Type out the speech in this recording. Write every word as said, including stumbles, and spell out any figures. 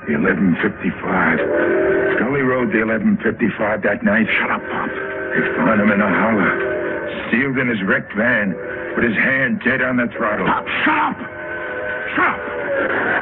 The eleven fifty-five. Scully rode the eleven fifty-five that night. Shut up, Pop. They found him in a holler, sealed in his wrecked van, with his hand dead on the throttle. Pop, shut up! Shut up!